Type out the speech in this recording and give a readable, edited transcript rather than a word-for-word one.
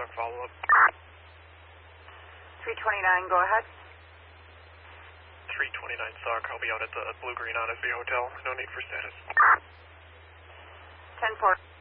Sark follow-up. 329, go ahead. 329 Sark, I'll be out at the Blue Green Odyssey Hotel. No need for status. 10-4.